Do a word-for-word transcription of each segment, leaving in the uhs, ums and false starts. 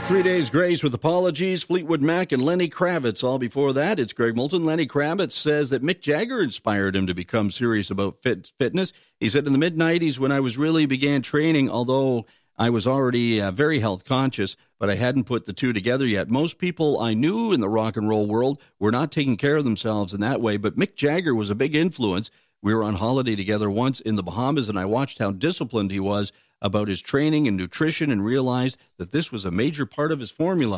Three Days Grace with apologies, Fleetwood Mac and Lenny Kravitz. All before that, it's Greg Moulton. Lenny Kravitz says that Mick Jagger inspired him to become serious about fit, fitness. He said, in the mid-nineties, when I was really began training, although I was already uh, very health conscious, but I hadn't put the two together yet. Most people I knew in the rock and roll world were not taking care of themselves in that way, but Mick Jagger was a big influence. We were on holiday together once in the Bahamas, and I watched how disciplined he was about his training and nutrition and realized that this was a major part of his formula.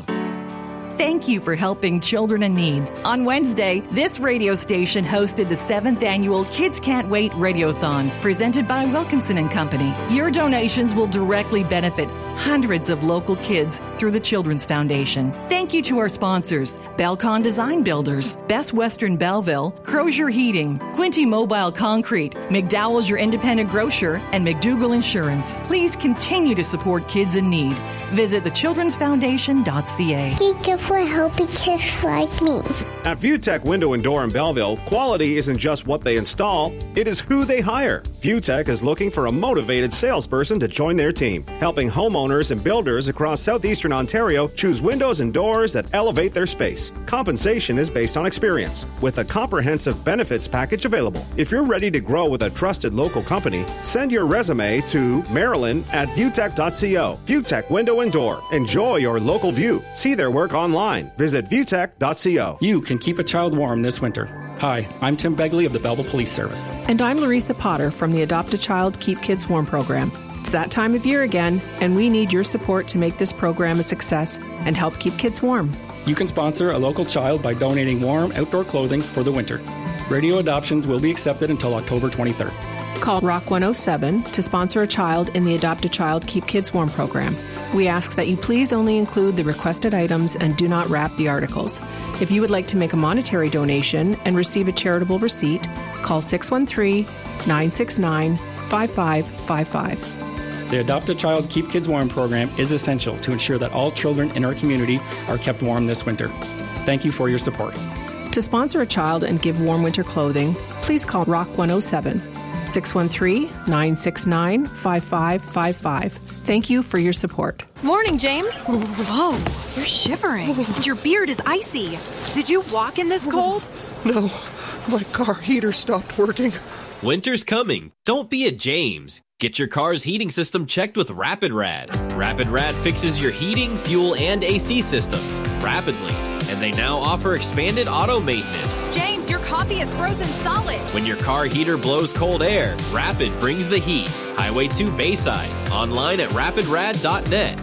Thank you for helping children in need. On Wednesday, this radio station hosted the seventh annual Kids Can't Wait Radiothon, presented by Wilkinson and Company. Your donations will directly benefit hundreds of local kids through the Children's Foundation. Thank you to our sponsors, Belcon Design Builders, Best Western Belleville, Crozier Heating, Quinty Mobile Concrete, McDowell's Your Independent Grocer, and McDougall Insurance. Please continue to support kids in need. Visit the children's foundation dot c a. For helping kids like me. At ViewTech Window and Door in Belleville, quality isn't just what they install, it is who they hire. ViewTech is looking for a motivated salesperson to join their team, helping homeowners and builders across southeastern Ontario choose windows and doors that elevate their space. Compensation is based on experience, with a comprehensive benefits package available. If you're ready to grow with a trusted local company, send your resume to Marilyn at viewtech dot co. ViewTech Window and Door. Enjoy your local view. See their work online. Visit viewtech dot co. You can keep a child warm this winter. Hi, I'm Tim Begley of the Belleville Police Service. And I'm Larissa Potter from the Adopt a Child, Keep Kids Warm program. It's that time of year again, and we need your support to make this program a success and help keep kids warm. You can sponsor a local child by donating warm outdoor clothing for the winter. Radio adoptions will be accepted until October twenty-third. Call Rock one oh seven to sponsor a child in the Adopt a Child, Keep Kids Warm program. We ask that you please only include the requested items and do not wrap the articles. If you would like to make a monetary donation and receive a charitable receipt, call six one three, nine six nine, five five five five. The Adopt a Child, Keep Kids Warm program is essential to ensure that all children in our community are kept warm this winter. Thank you for your support. To sponsor a child and give warm winter clothing, please call Rock one oh seven, six one three, nine six nine, five five five five. Thank you for your support. Morning, James. Whoa, you're shivering. And your beard is icy. Did you walk in this cold? No, my car heater stopped working. Winter's coming. Don't be a James. Get your car's heating system checked with Rapid Rad. Rapid Rad fixes your heating, fuel, and A C systems rapidly. And they now offer expanded auto maintenance. James, your coffee is frozen solid. When your car heater blows cold air, Rapid brings the heat. Highway two Bayside. Online at rapid rad dot net.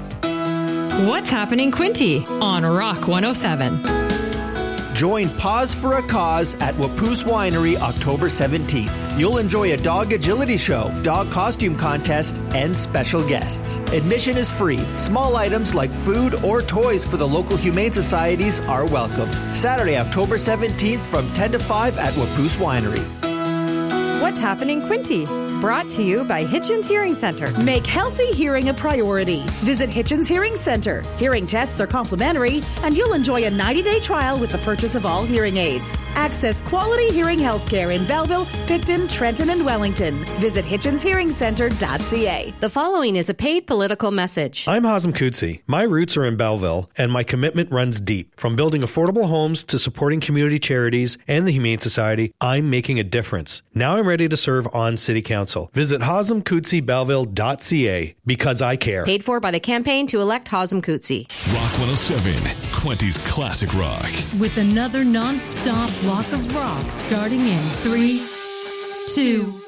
What's happening, Quinty? On Rock one oh seven. Join Pause for a Cause at Wapoose Winery October seventeenth. You'll enjoy a dog agility show, dog costume contest, and special guests. Admission is free. Small items like food or toys for the local humane societies are welcome. Saturday, October seventeenth from ten to five at Wapoose Winery. What's happening, Quinty? Brought to you by Hitchens Hearing Center. Make healthy hearing a priority. Visit Hitchens Hearing Center. Hearing tests are complimentary, and you'll enjoy a ninety-day trial with the purchase of all hearing aids. Access quality hearing health care in Belleville, Picton, Trenton, and Wellington. Visit hitchens hearing center dot c a. The following is a paid political message. I'm Hazem Kutsi. My roots are in Belleville, and my commitment runs deep. From building affordable homes to supporting community charities and the Humane Society, I'm making a difference. Now I'm ready to serve on City Council. Visit hazem kutsi belleville dot c a because I care. Paid for by the campaign to elect Hazem Kutsi. Rock one oh seven, Quinty's classic rock. With another non-stop block of rock starting in three, two,